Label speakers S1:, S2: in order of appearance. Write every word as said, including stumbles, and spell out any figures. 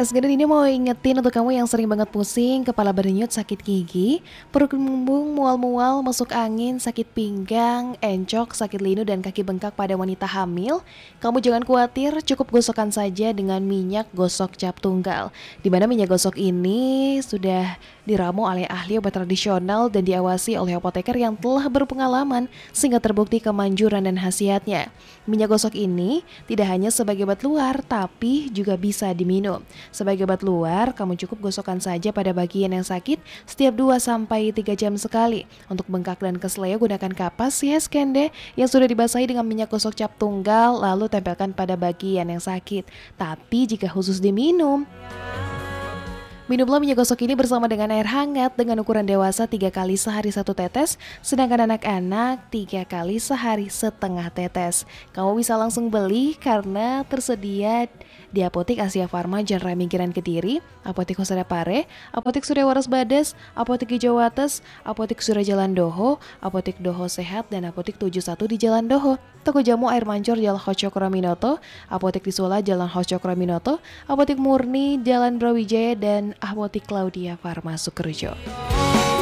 S1: Sekarang ini mau ingetin untuk kamu yang sering banget pusing, kepala berdenyut, sakit gigi, perut kembung, mual-mual, masuk angin, sakit pinggang, encok, sakit linu, dan kaki bengkak pada wanita hamil. Kamu jangan khawatir, cukup gosokkan saja dengan minyak gosok cap tunggal. Di mana minyak gosok ini sudah diramu oleh ahli obat tradisional dan diawasi oleh apoteker yang telah berpengalaman sehingga terbukti kemanjuran dan khasiatnya. Minyak gosok ini tidak hanya sebagai obat luar, tapi juga bisa diminum. Sebagai obat luar, kamu cukup gosokkan saja pada bagian yang sakit setiap dua sampai tiga jam sekali. Untuk bengkak dan kesleo gunakan kapas ya skende yang sudah dibasahi dengan minyak gosok cap tunggal lalu tempelkan pada bagian yang sakit. Tapi jika khusus diminum, minumlah minyak gosok ini bersama dengan air hangat dengan ukuran dewasa tiga kali sehari satu tetes, sedangkan anak-anak tiga kali sehari setengah tetes. Kamu bisa langsung beli karena tersedia di Apotik Asia Farma Jalan Raya Kediri, Apotik Husada Pare, Apotik Surya Waras Bades, Apotik Hijau Wates, Apotik Surya Jalan Doho, Apotik Doho Sehat, dan Apotik tujuh puluh satu di Jalan Doho. Toko Jamu Air Mancur Jalan Hocokroaminoto, Apotik Disola Jalan Hocokroaminoto, Apotik Murni Jalan Brawijaya, dan Apotik Claudia Farma Sukerjo.